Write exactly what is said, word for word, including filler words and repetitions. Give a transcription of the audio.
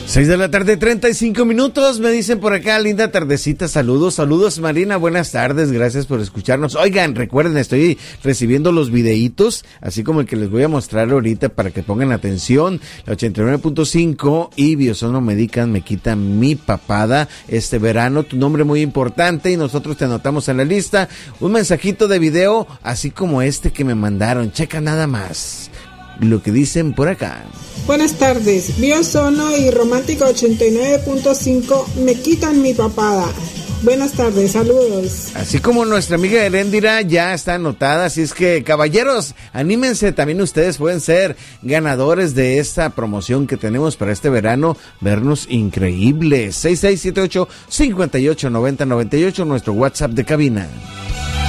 Seis de la tarde, treinta y cinco minutos, me dicen por acá, linda tardecita, saludos, saludos Marina, buenas tardes, gracias por escucharnos. Oigan, recuerden, estoy recibiendo los videitos, así como el que les voy a mostrar ahorita para que pongan atención. La ochenta y nueve punto cinco y Biosono Medican me quita mi papada este verano, tu nombre muy importante y nosotros te anotamos en la lista. Un mensajito de video, así como este que me mandaron, checa nada más lo que dicen por acá. Buenas tardes, Biosono y Romántica ochenta y nueve punto cinco me quitan mi papada. Buenas tardes, saludos. Así como nuestra amiga Heréndira ya está anotada, así es que caballeros, anímense, también ustedes pueden ser ganadores de esta promoción que tenemos para este verano, vernos increíbles. seis seis siete ocho, cinco ocho nueve cero nueve ocho, nuestro WhatsApp de cabina.